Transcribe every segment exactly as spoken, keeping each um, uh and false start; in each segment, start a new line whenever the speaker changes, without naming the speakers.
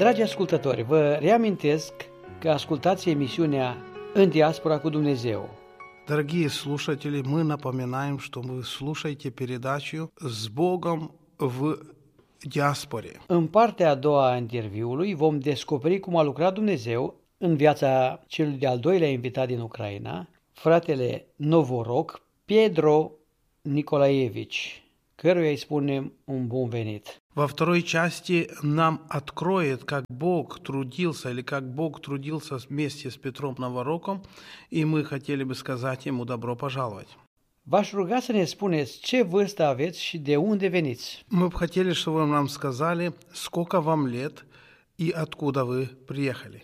Dragi ascultători, vă reamintesc că ascultați emisiunea În diaspora cu Dumnezeu.
Дорогие слушатели, мы напоминаем, что вы слушаете передачу «С Богом в диаспоре».
În partea a doua a interviului vom descoperi cum a lucrat Dumnezeu în viața celui de-al doilea invitat din Ucraina, fratele Novoroc, Pedro Nicolaevici, căruia îi spunem un bun venit.
Во второй части нам откроет, как Бог трудился, или как Бог трудился вместе с Петром Новороком, и мы хотели бы сказать ему добро пожаловать.
V-aș ruga să ne spuneți ce vârstă aveți și de unde veniți.
Мы бы хотели, чтобы вы нам сказали, сколько вам лет и откуда вы приехали.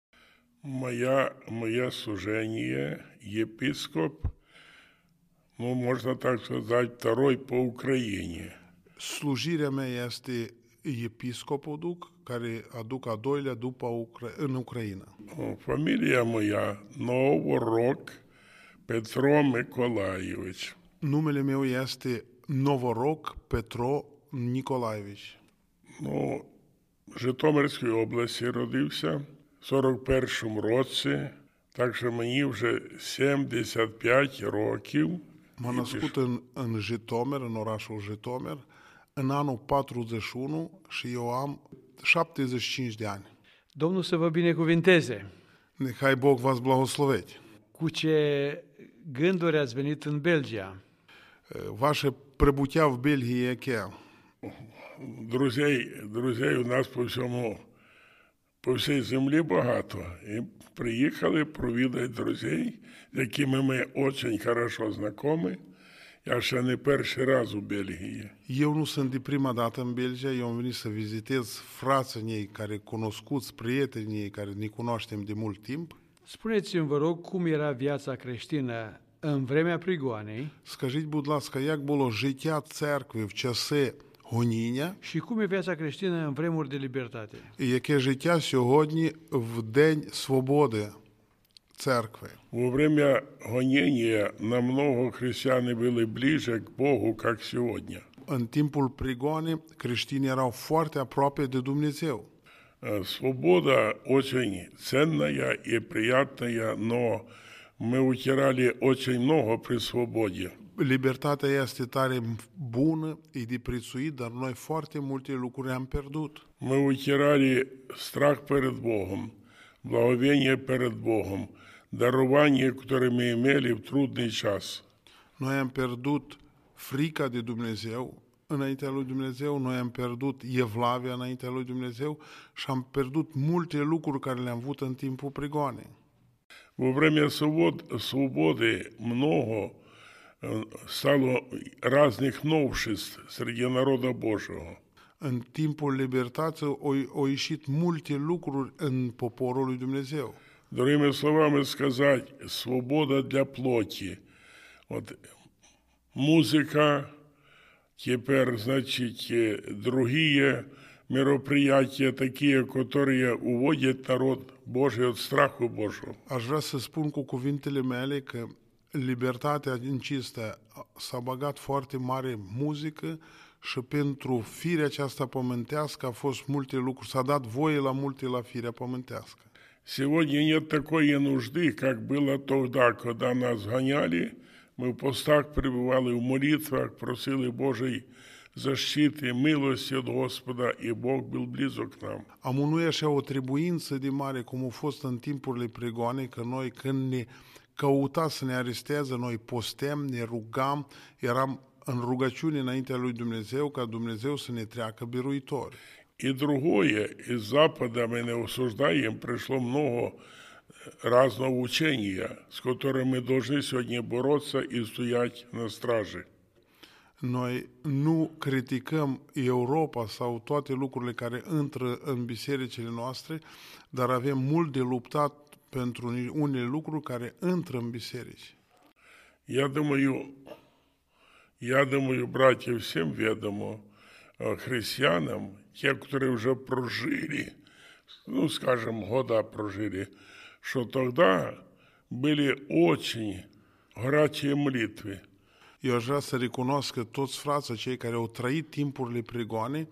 Моя, моє служение, епископ, ну, можно так сказать, второй по Украине.
Slujirea mea este episcopul duc, care aduc a doilea după Ucra- în Ucraina.
Familia моя Новороc Petro Micolaevici.
Numele meu este Novoroc Petro Nicolaevici.
Ну, в Житомирській області родився в сорок першому році, так що мені вже сімдесят п'ять років.
M-am născut în, în Jitomer, în orașul Jitomer, în anul patruzeci și unu și eu am șaptezeci și cinci de ani.
Domnul să vă binecuvinteze.
Nehai Bog vas благословить.
Cu ce gânduri ați venit în Belgia?
Ваше прибуття в Бельгії яке?
Друзей, друзей у нас по всьому, по всій землі багато. І приїхали провідати друзей, з якими ми дуже хорошо знайомі. Я ще не перший раз у Бельгії.
Eu nu sunt de prima dată în Belgia, eu am venit să vizitez frații mei care cunoscuți, prietenii ei care ne cunoaștem de mult timp.
Spuneți-mi, vă rog, cum era viața creștină în vremea prigoanei
Скажіть, будь ласка, як було життя церкви в часи гоніння
și cum e viața creștină în vremuri de libertate?
і яке життя сьогодні в День свободи церкви?
Во время гонения намного христиане были ближе к Богу, как сегодня.
În timpul prigoanei, creștinii erau foarte aproape de Dumnezeu.
Свобода очень ценная и приятная, но мы утеряли очень много при свободе.
Libertatea este tare bună, e de prețuit, dar noi foarte multe lucruri am pierdut.
Мы утеряли страх перед Богом, благовение перед Богом, дарование, которое мы имели в трудный час.
Noi am pierdut frica de Dumnezeu înaintea lui Dumnezeu, noi am pierdut evlavia înaintea lui Dumnezeu și am pierdut multe lucruri care le-am avut în timpul prigoanei.
Во время свободы много стало разных новшеств среди народа Божьего.
În timpul libertății au, au ieșit multe lucruri în poporul lui Dumnezeu.
Другими словами сказать, свобода для плоти. Вот музыка, теперь, значит, другие мероприятия, такие, которые уводят народ Божий от страху Божьего.
Aș vrea să spun cu cuvintele mele că libertatea incistă s-a băgat foarte mare muzică și pentru firea aceasta pământească a fost multe lucruri, s-a dat voie la multe la firea pământească.
Сегодня нет такой нужды, как было тогда, когда нас гоняли. Мы в постах пребывали, в молитвах, просили Божьей защиты, милости от Господа, и Бог был близок к нам.
Am nu e așa o trebuință de mare cum a fost în timpurile prigoanei, că noi când ne căuta să ne aresteze, noi postem, ne rugam, eram în rugăciune înaintea lui Dumnezeu ca Dumnezeu să ne treacă biruitori.
И другое, из Запада мы не осуждаем, пришло много разного учения, с которым мы должны сегодня бороться и стоять на страже.
Noi nu criticăm Europa sau toate lucrurile care intră în bisericile noastre, dar avem mult de luptat pentru unele lucruri care intră în biserici.
Я думаю, я думаю, братья, всем ведомо, христианам, те, которые уже прожили, ну, скажем, года прожили, что тогда были очень горячие молитвы.
Eu aș vrea să recunosc că toți frații, cei care au trăit timpurile prigoane,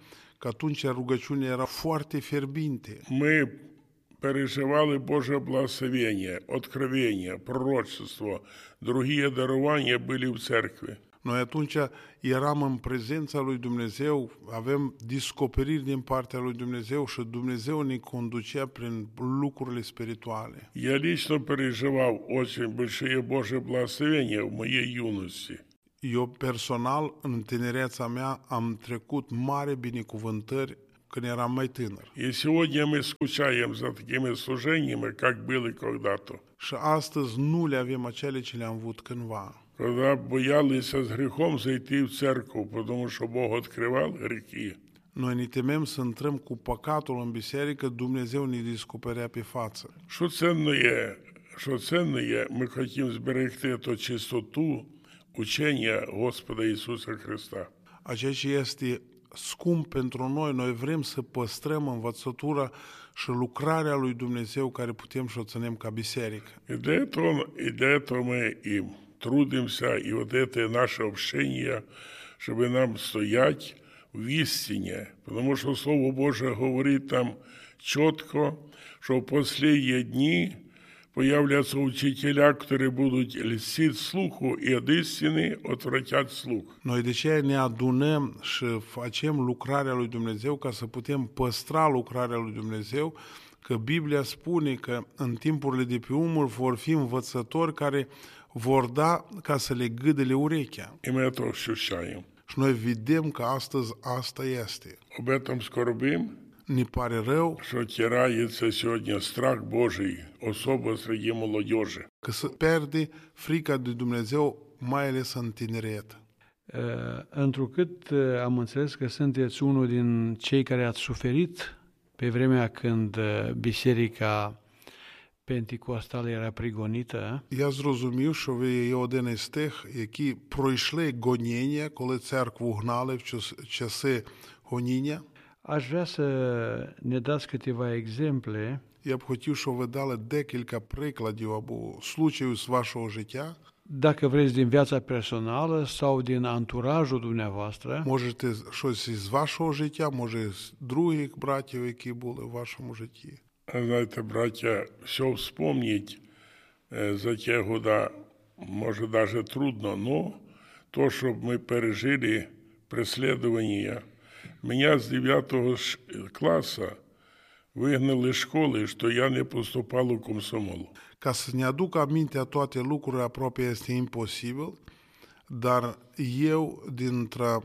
că atunci rugăciunea era foarte fierbinte.
Мы переживали Божье благословение, откровение, пророчество. Другие дарования были в церкви.
Noi atunci eram în prezența lui Dumnezeu, avem descoperiri din partea lui Dumnezeu și Dumnezeu ne conducea prin lucrurile spirituale.
Я лично переживал очень большие Божьи благословения в моей юности.
Eu personal, în tinereța mea, am trecut mare binecuvântări când eram mai tânăr.
И сегодня мы скучаем за такими служениями, как были когда-то.
Și astăzi nu le avem acele ce le-am avut cândva.
Когда боялись с грехом зайти в церковь, потому что Бог открывал грехи.
Noi ne temem să intrăm cu păcatul în biserică, Dumnezeu ne descoperea pe față.
Що цінно є, що цінно є, ми хотімо зберегти ту чистоту учення Господа Ісуса Христа.
Aceea ce este scump pentru noi, noi vrem să păstrăm învățătura și lucrarea lui Dumnezeu care putem să o ținem ca biserică.
І для этого, і для этого ми і трудимося, і от це наше общення, щоб нам стоять в істині. Тому що Слово Боже говорить там чітко, що в останні дні появляться учителя, які будуть льстити слуху, і від істини отвратять слух.
Noi de ce ne adunăm și facem lucrarea lui Dumnezeu ca să putem păstra lucrarea lui Dumnezeu, că Biblia spune că în timpurile de pe umăr vor fi învățători care vor da ca să le gâdele urechea.
І ми це ощущаємо.
Și noi vedem că astăzi asta este.
Об этом скорбим,
Ne pare rău
що тирається сьогодні страх Божий, особливо серед молодежі.
că se pierde frica de Dumnezeu, mai ales în tineret.
Uh, Întrucât uh, am înțeles că sunteți unul din cei care ați suferit pe vremea când uh, biserica penticostală era prigonită,
Я зрозумів, що ви є один із тих, які пройшли гоніння, коли церкву гнали в час- часи гоніння.
aș vrea să ne dați câteva exemple
Я б хотів, щоб ви дали декілька прикладів або случаїв з вашого життя.
dacă vreți din viața personală sau din anturajul dumneavoastră,
Можете щось із вашого життя, може з других братів, які були в вашому житті.
Знаєте, браття, все вспомнить е, за ті года, може, даже трудно, но то, щоб ми пережили преслідування. Меня с девятого ш- класса выгнали из школы, что я не поступал в комсомол.
Ca să ne aduc aminte toate lucrurile aproape este imposibil, dar eu dintre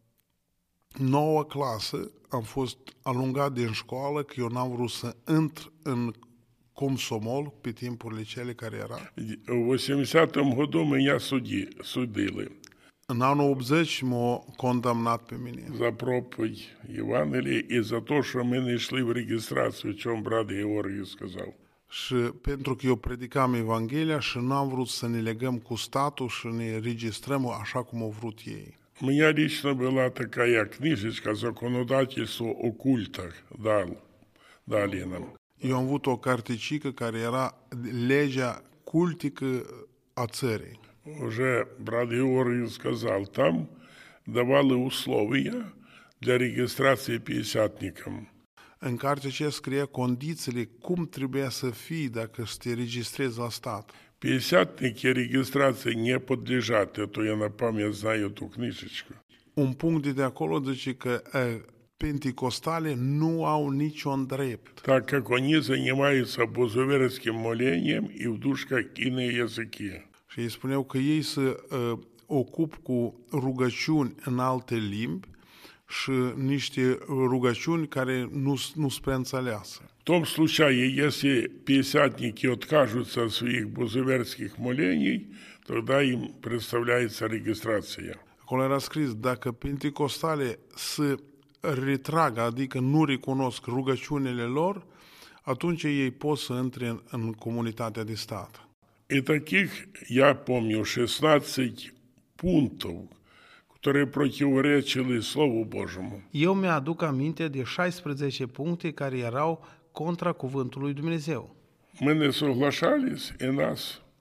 nouă clasă am fost alungat din școală că eu n-am vrut să intr în комсомол pe timpurile cele care era.
В восьмидесятом году меня суди, судили
În anul optzeci m-au condamnat pe mine
за проповідь Євангелії і за те, що ми не йшли в реєстрацію, в чому брат Георгій сказав.
și pentru că eu predicam Evanghelia și n-am vrut să ne legăm cu statul și ne registrăm așa cum au vrut ei.
У мене лично була така книжечка «Законодательство о культах» дал, дали нам.
Eu am avut o carticică care era legea cultică a țării.
Уже брат Георгій сказав, там давали условия для реєстрації п'ятдесятникам.
În cartea aceea scria condițiile cum trebuia să fii dacă să te registrezi la stat.
П'ятдесятники реєстрації не подлежать, то я на пам'ять знаю ту книжечку.
Un punct de acolo zice că uh, penticostale nu au niciun drept.
Так как они занимаются бузоверским молением и в душках иные языки.
Și ei spuneau că ei se uh, ocup cu rugăciuni în alte limbi și niște rugăciuni care nu, nu spre înțeleasă.
В том случае, если пятидесятники откажутся от своих бузоверских молений, тогда им представляется регистрация.
Acolo era scris, dacă penticostale se retrag, adică nu recunosc rugăciunile lor, atunci ei pot să intre în, în comunitatea de stat.
И таких, я помню, шестнадцать пунктов, которые противоречили Слову Божьему.
Eu mi-aduc aminte de șaisprezece puncte care erau contra cuvântului Dumnezeu.
Мы не соглашались, и нас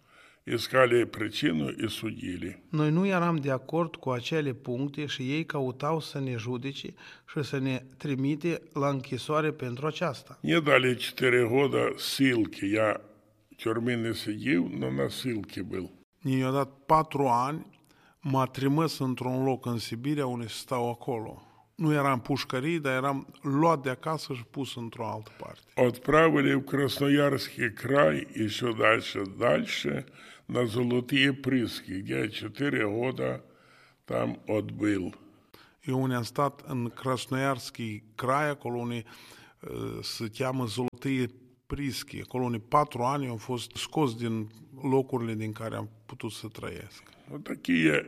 искали причину и судили.
Noi nu eram de acord cu acele puncte și ei căutau să ne judece și să ne trimite la închisoare pentru aceasta.
Мне дали четыре года ссылки. Я в тюрьме не сидел, но на ссылке был.
I-a dat patru ani, m-a trimis într-un loc în Sibiria unde stau acolo. Nu eram în pușcării, dar eram luat de acasă și pus într-o altă parte.
Отправили в Красноярский край, еще дальше, дальше, на Золотые Прыски, где я четыре года там отбыл.
Eu unde am stat în Krasnoiarski Crai, acolo unde uh, se cheamă Zolotăie Prischi. Acolo unde patru ani am fost scos din locurile din care am putut să trăiesc.
Вот такие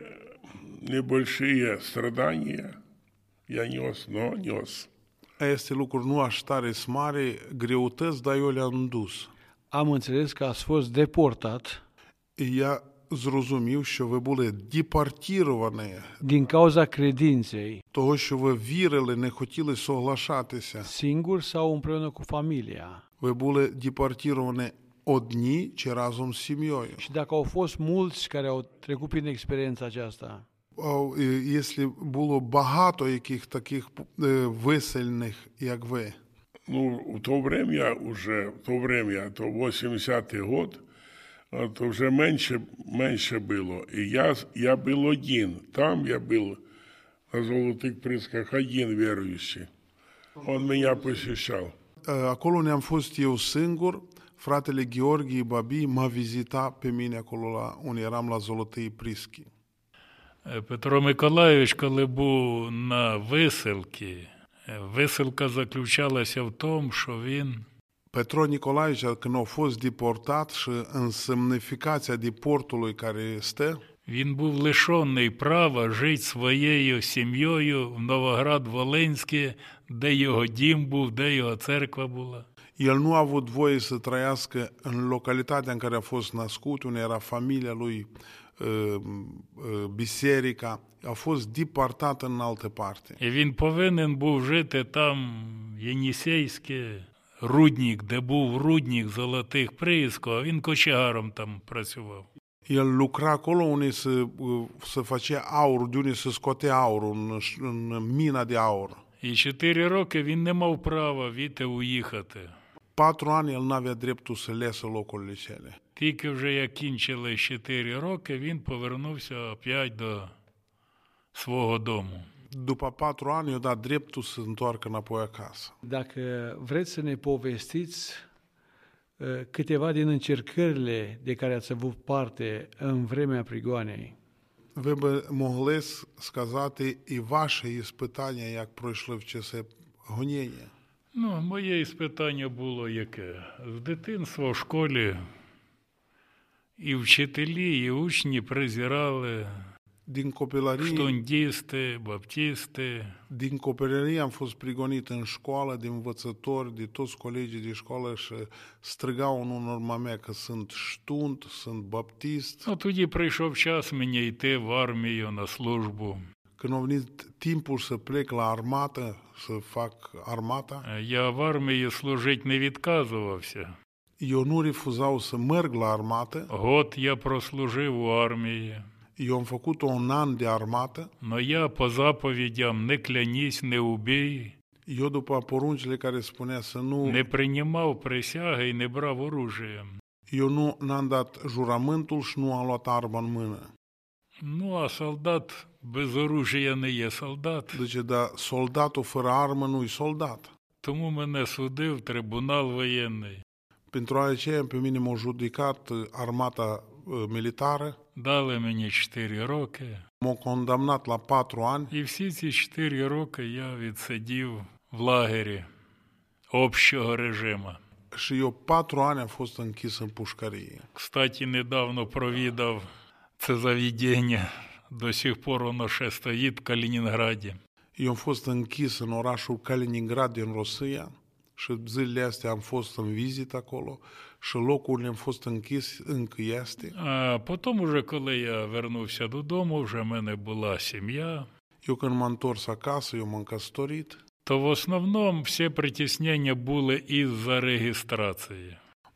небольшие страдания я нес, но нес.
Aceste lucruri nu aștare mare, greutăți, dar eu le-am dus.
Am înțeles că ați fost deportat
Я зрозумів, що ви були депортовані,
din cauza credinței,
того, що ви вірили, не хотіли соглашатися.
singur sau împreună cu familia.
Ви були депортовані одні чи разом з сім'єю.
Și dacă au fost mulți care au trecut prin experiența aceasta,
А, і Якщо було багато яких таких е, висельних, як ви,
Ну, в то время уже, в то время, то восьмидесятый год, а, то уже меньше, меньше было. И я, я был один. Там я был на Золотых Прысках один верующий. Он меня посещал.
е, acolo unde am fost eu singur, fratele Gheorghe Babi m-a vizitat pe mine acolo la, unde eram la Zolotăi Prischi.
Петро Миколайович, коли був на виселці, виселка заключалася в тому, що він
Petro Nicolae, când a fost deportat și în semnificația deportului care stă,
Він був лишений права жити своєю сім'єю в Новоград-Волинське, де його дім був, де його церква була.
el nu a avut voie să trăiască în localitatea în care a fost născut, unde era familia lui, biserica, a fost deportat în altă parte.
І він повинен був жити там, Єнісейське, Руднік, де був руднік золотих приисків, а він кочегаром там працював.
El lucra acolo unde se, se făcea aur, de unde se scotea aurul, în, în mina de aur.
І чотири роки він не мав права віти уїхати.
Patru ani el n-avea dreptul să lese locurile cele.
Тільки вже як кінчили чотири роки, він повернувся опять до свого дому.
După patru ani i-a dat dreptul să se întoarcă înapoi acasă.
dacă vreți să ne povestiți uh, câteva din încercările de care ați avut parte în vremea prigoanei.
Ви би могли сказати і ваше іспитання, як пройшли в часи гоніння?
Ну, моє іспитання було яке? З дитинства в школі і вчителі, і учні презирали
Din copilărie,
штундісти, баптісти.
din copilărie am fost prigonit în școală, de învățători, de toți colegii de școală și strigau în urma mea că sunt ștunt, sunt baptist.
Ну, тоді прийшов час мені йти в армію на службу.
Când a venit timpul să plec la armată, să fac armata,
Я в армії служити не відказувався.
eu nu refuzau să merg la armată.
Год я прослужив у армії.
Eu am făcut un an de armată.
Но я по заповідям не клянісь, не убій,
Eu, după poruncile care spunea să nu,
не приймав присяги і не брав оружия.
eu nu n-am dat juramentul și nu am luat arma în mână.
Ну, а солдат без оружия не є солдат.
Deci, da, soldatul fără armă nu-i soldat.
Тому мене судив трибунал воєнний.
Pentru aceea, pe mine m-a judecat armata uh, militară,
Дали мені чотири роки.
m-a condamnat la patru ani
І всі ці чотири роки я відсидів в лагері общого режиму.
și eu patru ani am fost închis în pușcărie.
Кстати, недавно провідав це заведення. До сих пор воно ще стоїть в Калінінграді.
Eu am fost închis în orașul Kaliningrad din Rusia și zilele astea am fost în vizită acolo și locul unde am fost închis încă este.
А потім, уже коли я вернувся додому, вже в мене була сім'я,
Eu când m-am întors acasă, eu m-am căsătorit,
то в основному всі притіснення були із-за реєстрації.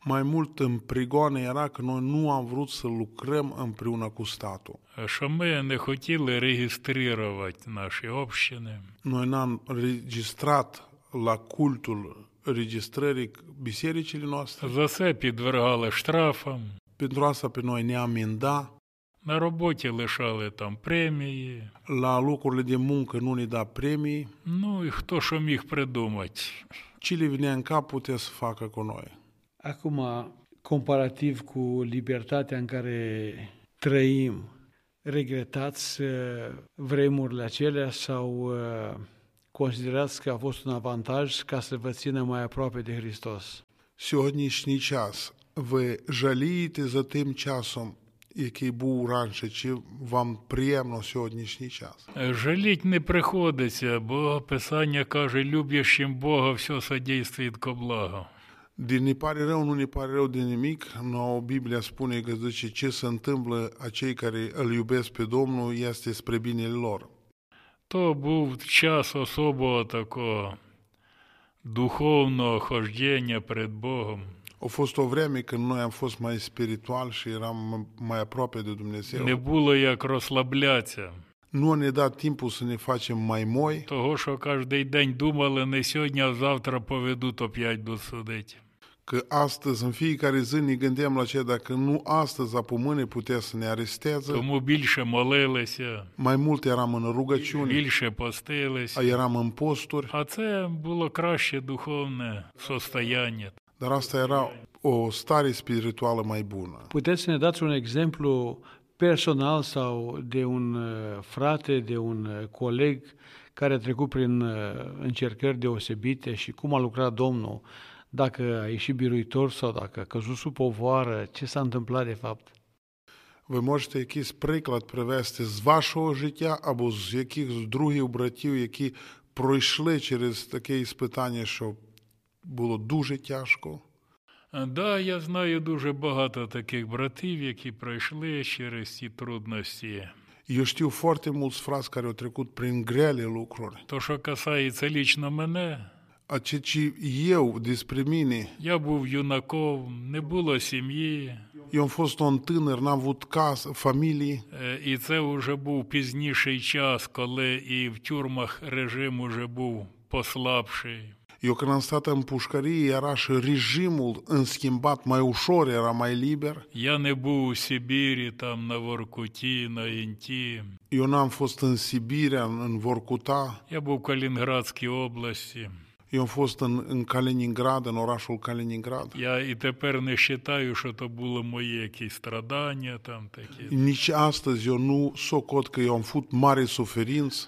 Mai mult în prigoane era că noi nu am vrut să lucrăm împreună cu statul.
Що ми не хотіли реєструвати наші общини.
Noi n-am registrat la cultul registrării bisericile noastre.
За це підвергали штрафам.
Pentru asta pe noi ne amenda.
На роботі лишали там премії.
La locurile de muncă nu ne da premii.
Ну і хто що міг придумати.
Ce le venea în cap putea să facă cu noi.
Acum, comparativ cu libertatea în care trăim, regretați vremurile acelea sau considerați că a fost un avantaj ca să vă țină mai aproape de Hristos?
Сьогоднішній час ви жалієте за тим часом, який був раніше, чи вам приємно сьогоднішній час?
Жаліть не приходиться, бо Писання каже, любящим Бога все содействует ко благу.
Din ne pare rău, nu ne pare rău de nimic. Nouă Biblia spune că zice ce se întâmplă a cei care îl iubesc pe Domnul este spre binele lor.
То був час особого такого духовного хождення перед Богом.
A fost o vreme când noi am fost mai spiritual și eram mai aproape de Dumnezeu.
Не було як розслаблятися.
Nu ne da timpul să ne facem mai moi.
Того, що кожен день думали, не сьогодні, а завтра поведуть, опять будуть судити.
Că astăzi, în fiecare zi, ne gândeam la ce, dacă nu astăzi, apoi mâine putea să ne aresteze.
Тому більше молилися,
Mai mult eram în rugăciuni,
більше постилися.
eram în posturi,
А це було краще духовне состояння.
dar asta era o stare spirituală mai bună.
Puteți să ne dați un exemplu personal sau de un frate, de un coleg care a trecut prin încercări deosebite și cum a lucrat Domnul, dacă a ieșit biruitor sau dacă a căzut sub povoară, ce s-a întâmplat de fapt?
Ви можете якийсь приклад привести з вашого життя або з якихось других братів, які пройшли через таке іспитання, що було дуже тяжко?
Да, я знаю дуже багато таких братів, які пройшли через ці трудності.
Eu știu foarte mulți frați care au trecut prin grele lucruri.
То, що касається лічно мене,
A ce ce eu, despre mine,
я був юнаком, не було сім'ї,
eu am fost un tânăr, n-am avut casă, familie,
е, і це вже був пізніший час, коли і в тюрмах режим уже був послабший.
eu când am stat în pușcărie era și regimul înschimbat mai ușor, era mai liber.
Я не був у Сибірі, там на Воркуті, на Інті.
Eu n-am fost în Sibiria, în, în Vorkuta,
Я був в Калінградській області.
eu am fost în, în Kaliningrad, în orașul Kaliningrad.
Я і тепер не вважаю, що то було мої якісь страдання там такі.
Nici astăzi eu nu socot că eu am avut mare suferință,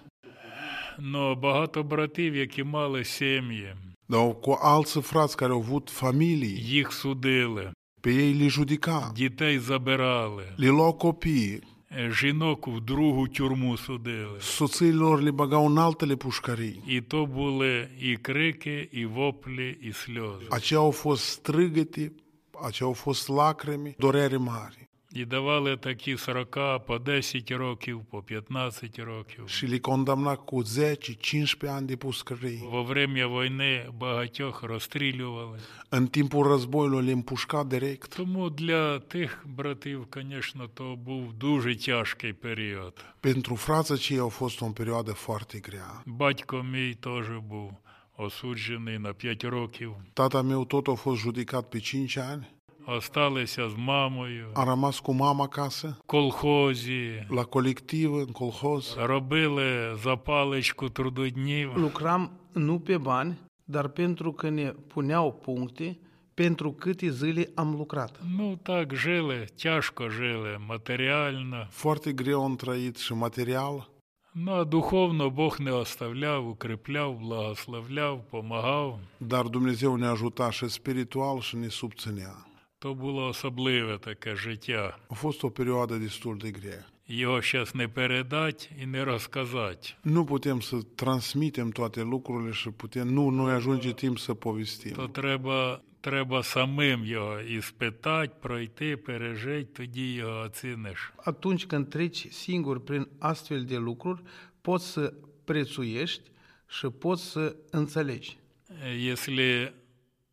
Но багато братів, які мали сім'ї,
dar cu alți frați care au avut familii,
їх судили,
pe ei le judeca,
дітей забирали,
le luau copiii,
е, жінок в другу тюрму судили.
soțiilor le băgau în altele pușcării.
І то були і крики, і воплі, і сльози.
Aceia au fost strigăte, aceia au fost lacrimi, durere mari.
І давали такі сорока по десять років, по п'ятнадцять років.
Și le condamna cu zece cincisprezece ani de pușcărie.
Во время війни багатьох розстрілювали.
În timpul războiului le împușca direct.
Тому для тих братів, звісно, то був дуже тяжкий період.
Pentru frații aceia a fost o perioadă foarte grea.
Батько мій теж був осуджений на п'ять років.
Tata meu tot a fost judecat pe cinci ani.
Осталися з мамою.
Am rămas cu mama acasă,
В колхозі.
la colectivă, în colhoz.
Робили за паличку трудоднів.
Lucram nu pe bani, dar pentru că ne puneau puncte, pentru câte zile am lucrat.
Ну так жили, тяжко жили, матеріально.
Foarte greu am trăit și material,
Ну а духовно Бог не оставляв, укріпляв, благословляв, помагав.
dar Dumnezeu ne ajuta și spiritual și ne subținea.
То було особливе таке життя.
A fost o perioadă destul de grea.
Його зараз не передать і не розказати.
Nu putem să transmitem toate lucrurile și putem, nu noi ajunge timp să
То
povestim.
треба, треба самим його іспитати, пройти, пережити, тоді його оціниш.
Atunci când treci singur prin astfel de lucruri, poți să prețuiești și poți să înțelegi.
Якщо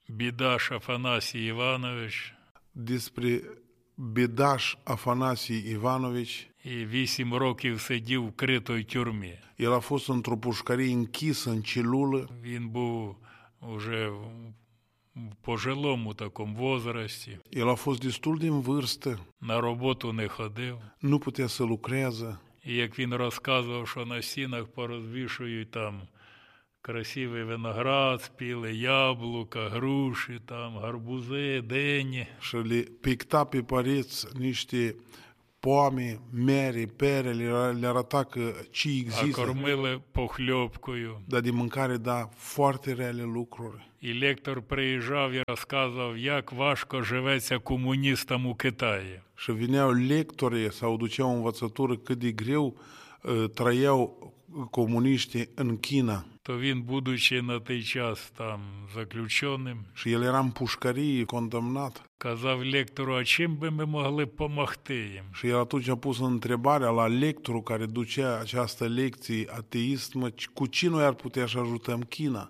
Бідаш Афанасій Іванович.
Despre Bedaș Afanasii Ivanovici.
І вісім років сидів в критій тюрмі.
El a fost într-o pușcărie închisă în celulă.
Він був уже в пожилому такому возрасті.
El a fost destul de în vârstă.
На роботу не ходив.
Nu putea să lucreze.
І як він розказував, що на стінах порозвішують там красивий виноград, спіле яблука, груші, там, гарбузи, дині.
Și le picta pe pareți niște poame, mere, pere, le, le arăta că ce
А
există.
кормили похльопкою.
Dar de mâncare, da, foarte reale lucruri.
І лектор приїжджав і розказував, як важко живеться комуністам у Китаї.
Și vineau lectori sau duceau învățătură cât de greu uh, trăiau comuniștii în China.
То він, будучи на той час там заключеним,
Și el era în pușcărie, condamnat.
казав лектору, а чим би ми могли помогти їм?
Și el atunci a pus întrebarea la lectorul care ducea această lecție ateist, mă, cu ce noi ar putea să ajutăm China?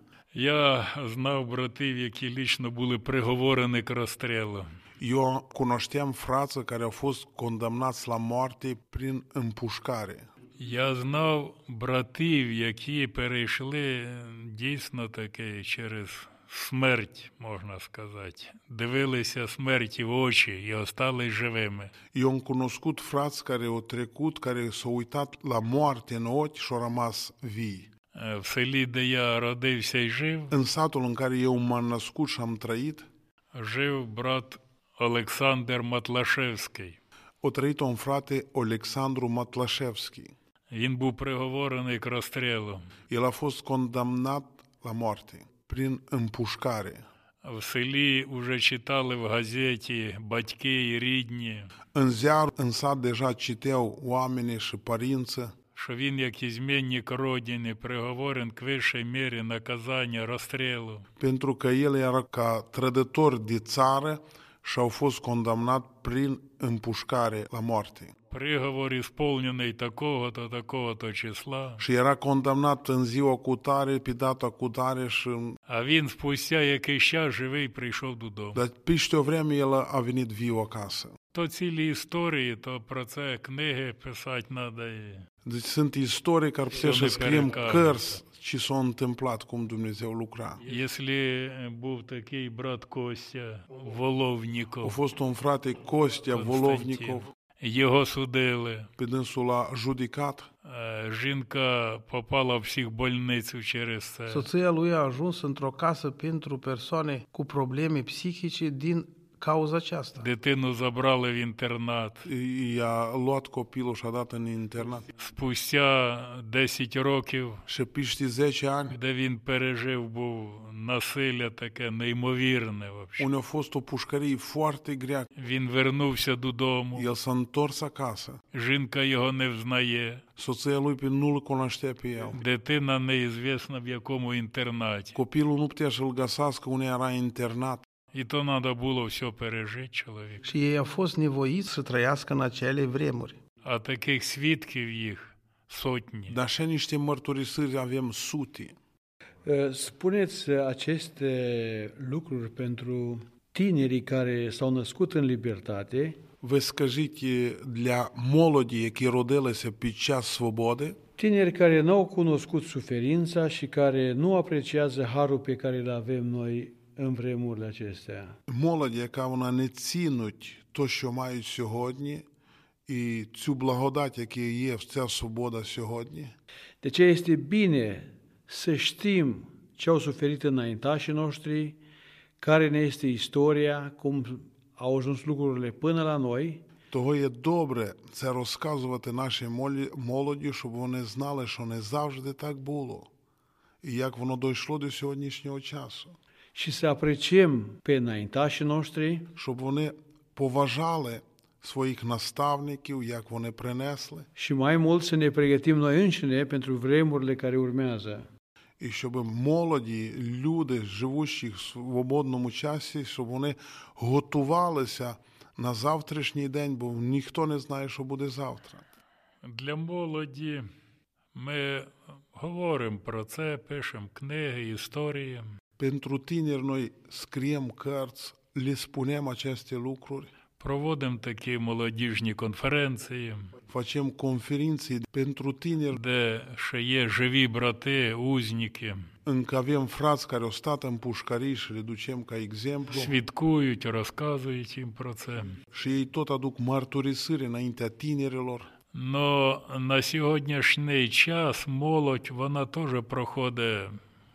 Я знав братів, які лічно були приговорені к розстрілу.
Eu cunoșteam frață care au fost condamnați la moarte prin împușcare.
Я знав братів, які перейшли дійсно таки через смерть, можна сказати. Дивилися смерті в очі і остались живими.
Eu am cunoscut frați care au trecut, care s-au uitat la moarte în ochi și au rămas vii.
В селі, де я родився і жив,
În satul în care eu m-am născut și am trăit,
жив брат Олександр Матлашевський.
a trăit un frate, Alexandru Matlașevski.
Він був приговорений к розстрілу.
El a fost condamnat la moarte prin împușcare.
В селі вже читали в газеті батьки і рідні,
În ziar, în sat deja citeau oamenii și părinții
що він, як ізменник родини, приговорен к вищій мірі наказання розстрілу.
pentru că el era ca trădător de țară și au fost condamnat prin împușcare la moarte.
Приговор ісполнений такого-то, такого-то числа.
Și era condamnat în ziua cu tare, pe data cu tare și...
А він спустя якийсь час живий прийшов додому.
Dar peste o vreme el a venit viu acasă.
То цілі історії, то про це книги писати треба.
Deci sunt istorii care putea să scriem cărți ce s-a întâmplat, cum Dumnezeu lucra.
Якщо був такий брат Костя
A
Воловніков,
fost un frate Costea Volovnikov,
його судили.
pe dânsul l-a judecat.
Е, Жінка попала в психбольницю через це.
Soția lui a ajuns într-o casă pentru persoane cu probleme psihice din cauza aceasta.
Дитину забрали в інтернат.
I-a luat copilul și a dat în internat.
Спустя десять років,
Și peste zece ani,
де він пережив, був насилля таке неймовірне. Вообще.
unde a fost o pușcărie foarte grea,
Він вернувся додому.
el s-a întors acasă.
Жінка його не взнає.
Soția lui pe nu-l cunoștea pe el.
Дитина неізвісно в якому інтернаті.
Copilul nu putea să-l găsească unde era internat.
І то треба було все пережити чоловік.
Și ei au fost nevoiți să trăiască în acele vremuri.
А таких свідків їх сотні.
Dar așa niște mărturisiri avem sute.
Spuneți aceste lucruri pentru tinerii care s-au născut în libertate,
Ви скажіть для молоді, які родилися під час свободи,
tineri care n-au cunoscut suferința și care nu apreciază harul pe care îl avem noi în vremurile acestea.
молоді, яка вона не цінить то, що мають сьогодні, і цю благодать, яка є, ця свобода сьогодні.
De ce este bine să știm ce au suferit înaintașii noștri, care ne este istoria, cum au ajuns lucrurile până la noi,
Того є добре це розказувати нашій молі- молоді, щоб вони знали, що не завжди так було, і як воно дійшло до сьогоднішнього часу.
și să apreciem pe înaintașii noștri
Щоб вони поважали своїх наставників, як вони принесли,
și mai mult să ne pregătim noi înșine pentru vremurile care urmează.
і щоб молоді люди, живущі в свободному часі, щоб вони готувалися на завтрашній день, бо ніхто не знає, що буде завтра.
Для молоді ми говоримо про це, пишемо книги, історії.
Pentru tineri noi scriem cărți, le spunem aceste lucruri,
Проводимо такі молодіжні конференції,
facem conferințe pentru tineri,
де ще є живі брати, узники,
încă avem frați care au stat în pușcării și le ducem ca exemplu
свідкують, розказують їм про це.
și ei tot aduc mărturisiri înaintea tinerilor.
Но на сьогоднішній час молодь, вона теж проходить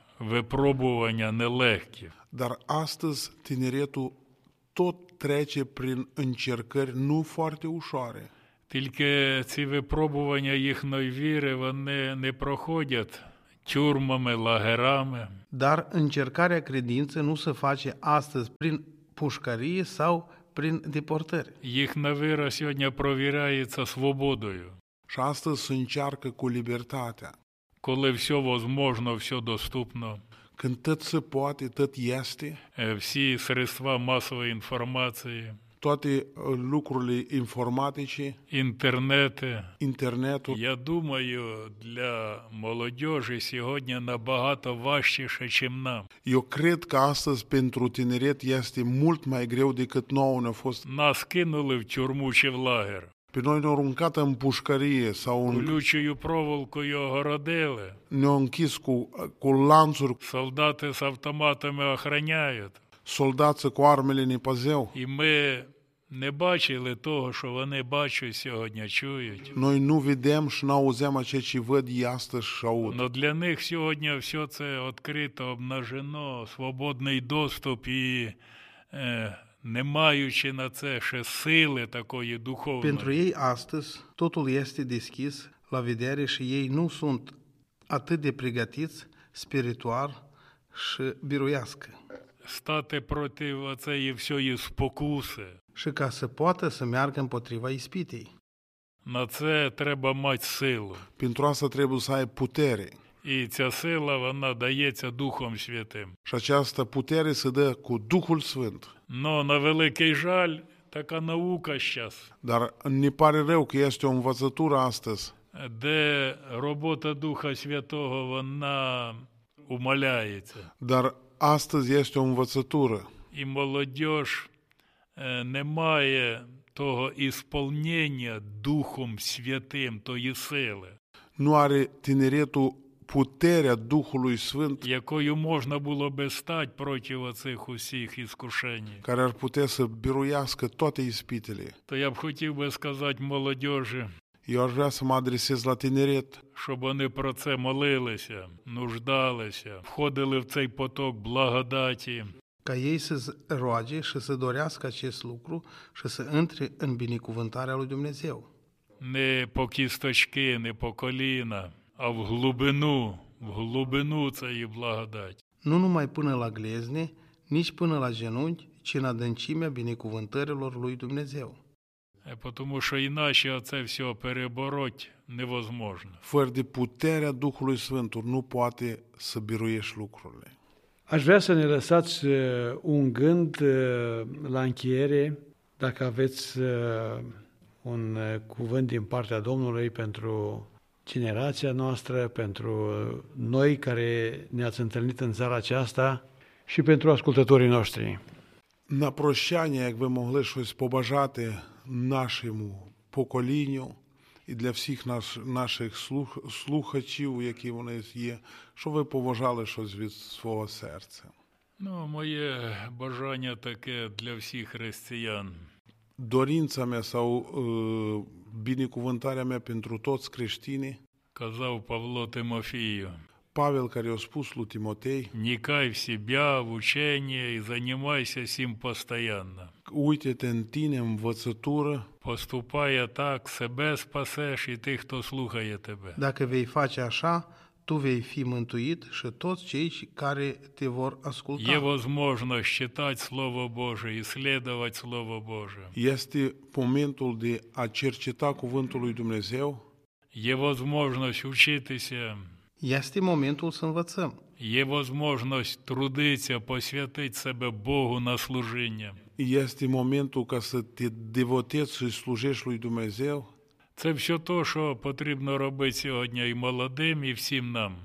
випробування нелегкі.
Dar astăzi tineretul tot trece prin încercări nu foarte ușoare.
Тільки ці випробування їхньої віри, вони не проходять тюрмами, лагерами.
Dar încercarea credinței nu se face astăzi prin pușcărie sau prin deportări.
Їхня віра сьогодні провіряється свободою.
Și astăzi se încearcă cu libertatea.
Коли все возможно, все доступно,
Când tot se poate, tot este,
е, всі средства масової інформації,
toate uh, lucrurile informatice,
інтернети.
internetul,
Я думаю, для молодежі сьогодні набагато важчіше, ніж нам.
eu cred că astăzi pentru tineret este mult mai greu decât nouă ne-a fost.
Нас кинули в тюрму чи в лагер.
Pe noi ne-au aruncat în pușcărie sau în,
Колючою проволокою огородили.
ne-au închis cu, cu lanțuri,
Солдати з автоматами охороняють.
soldați cu armele ne păzeau.
І ми не бачили того, що вони бачать сьогодні, чують.
Noi nu vedem și nu auzeam ceea ce văd ei astăzi și aud.
Но для них сьогодні все це відкрито, обнажено, свободний доступ і е, не маючи на це ще сили такої духовної.
Pentru ei astăzi totul este deschis la vedere și ei nu sunt atât de pregătiți spiritual și biruiască.
Стати проти оцеї всієї спокуси.
Și ca să poată să meargă împotriva ispitei.
На це треба мати силу.
Pentru asta trebuie să ai putere.
І ця сила, вона дається Духом Святим.
Și această putere se dă cu Duhul Sfânt.
Но на великий жаль, така наука зараз,
Dar ne pare rău că este o învățătură astăzi,
де робота Духа Святого, вона умаляється.
dar astăzi este o învățătură.
І молодіж е, не має того ісполнення Духом Святим, тої сили,
Nu are tineretul puterea Duhului Sfânt
якою можна було би стати проти оцих усіх іскушень.
care ar putea să biruiască toate ispitele.
То я б хотів би сказати молодіжі,
Eu aș vrea să mă adresez la tineret,
щоб вони про це молилися, нуждалися, входили в цей поток благодаті,
Ca ei să se roage și să dorească acest lucru și să intre în binecuvântarea lui Dumnezeu.
не по кісточки, не по коліна, а в глибину, в глибину цієї благодаті.
Nu numai până la glezne, nici până la genunchi, ci în adâncimea binecuvântărilor lui Dumnezeu.
Е, Тому що іначе оце все перебороть невозможно.
fără de puterea Duhului Sfânt, nu poate să biruiești lucrurile.
Aș vrea să ne lăsați uh, un gând uh, la încheiere, dacă aveți uh, un uh, cuvânt din partea Domnului pentru generația noastră, pentru noi care ne-ați întâlnit în țara aceasta și pentru ascultătorii noștri.
На прощання, як ви могли щось побажати нашому поколінню і для всіх наш, наших слух, слухачів, які вони є, що ви побажали щось від свого серця.
Ну, моє бажання таке для всіх християн.
Dorința mea sau uh, binecuvântarea mea pentru toți creștinii,
Казав Павло Тимофію,
Pavel care a spus lui Timotei,
вникай в себя, в учение и занимайся сим постоянно.
uite-te în tine, învățătură,
Поступає так, себе спасеш і тих, хто слухає тебе.
Dacă vei face așa, tu vei fi mântuit și toți cei care te vor
Є
asculta.
возможность читати Слово Боже, исследовать Слово Боже.
este momentul de a cerceta cuvântul lui Dumnezeu,
Є возможность учитися,
Este momentul să învățăm.
є возможность трудитися, посвятити себе Богу на служіння.
este momentul ca să te devotezi și slujești lui Dumnezeu.
Це все то, що потрібно робити сьогодні і молодим, і всім нам.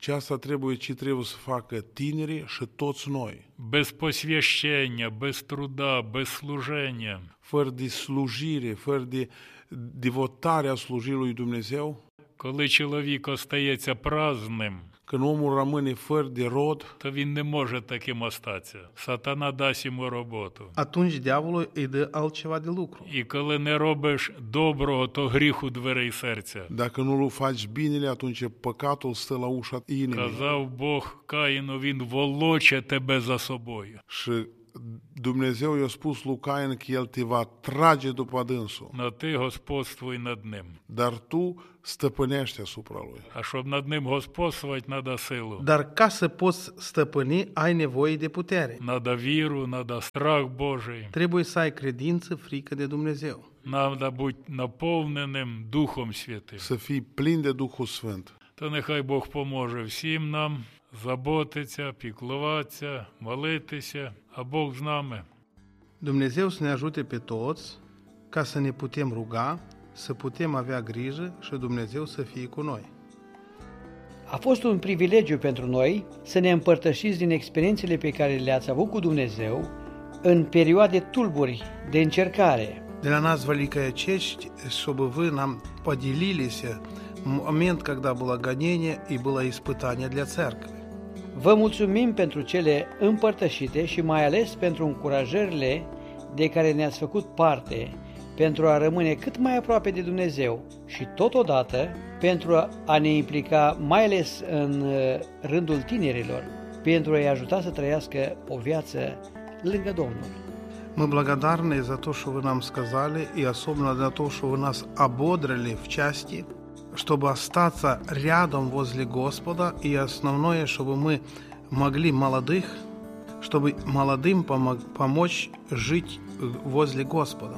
Ce asta trebuie, ce trebuie să facă tinerii și toți noi.
Без посвящення, без труда, без служення.
Fără de slujire, fără de devotarea slujirii lui Dumnezeu,
Коли чоловік остається праздним,
când omul rămâne fără de rod,
то він не може таким остатися. Сатана дасть йому роботу.
Atunci diavolul îi dă altceva de lucru.
І коли не робиш доброго, то гріх у дверей серця.
dacă nu faci binele, atunci păcatul stă la ușa inimii.
Казав Бог Каїну, він волоче тебе за собою.
Și Dumnezeu i-a spus lui Cain că el te va trage după dânsul,
Но ти господствуй над ним.
dar tu stăpânești asupra lui.
А щоб над ним господствувати, треба силу.
Dar ca să poți stăpâni, ai nevoie de putere.
Треба віру, треба страх Божий.
Trebuie să ai credință, frică de Dumnezeu.
Треба бути наповненим Духом Святим.
Să fii plin de Duhul Sfânt.
То нехай Бог поможе всім нам заботитися, піклуватися, молитися, а Бог з нами.
Dumnezeu să ne ajute pe toți ca să ne putem ruga, să putem avea grijă și Dumnezeu să fie cu noi.
A fost un privilegiu pentru noi să ne împărtășiți din experiențele pe care le-ați avut cu Dumnezeu în perioade tulburi de încercare.
Для нас, великая честь, чтобы вы нам поделились момент, когда было гонение и было испытание для церкви.
Vă mulțumim pentru cele împărtășite și mai ales pentru încurajările de care ne-ați făcut parte pentru a rămâne cât mai aproape de Dumnezeu și totodată pentru a ne implica mai ales în rândul tinerilor, pentru a-i ajuta să trăiască o viață lângă Domnul.
Мы благодарны за то, что вы нам сказали, и особенно за то, что вы нас ободрили в части, чтобы остаться рядом возле Господа, и основное, чтобы мы могли молодых, чтобы молодым помог, помочь жить возле Господа.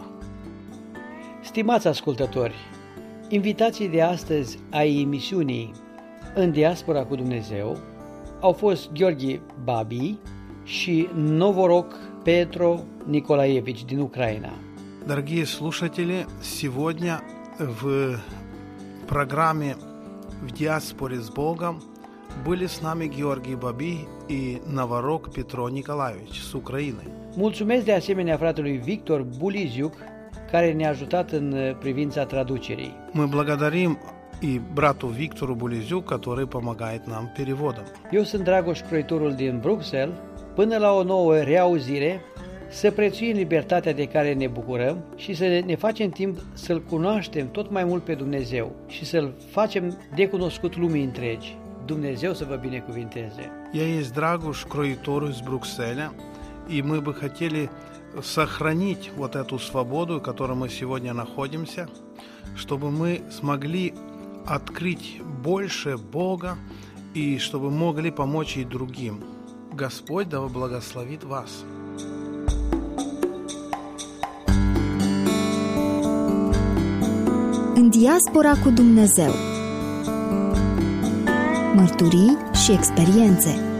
Stimați ascultători, invitații de astăzi ai emisiunii În diaspora cu Dumnezeu au fost Gheorghe Babi și Novoroc Petro Николаевич din Ucraina.
Дорогие слушатели, сегодня в программе «В диаспоре с Богом» были с нами Георгий Баби и Новорок Петро Николаевич с Украины.
Mulțumesc de asemenea fratelui Victor Buliziuc, care ne-a ajutat în privința traducerii.
Мы благодарим и брату Виктору Булизю, который помогает нам переводом.
Eu sunt Dragoș Croitorul din Bruxelles. Până la o nouă reauzire, să prețuim libertatea de care ne bucurăm și să ne facem timp să-L cunoaștem tot mai mult pe Dumnezeu și să-L facem de cunoscut lumii întregi. Dumnezeu să vă binecuvinteze!
Я есть Драгуш Кроитор из Брюсселя, и мы бы хотели сохранить вот эту свободу, в которой мы сегодня находимся, чтобы мы смогли открыть больше Бога и чтобы могли помочь и другим. Господь да благословит вас.
În diaspora cu Dumnezeu. Mărturii și experiențe.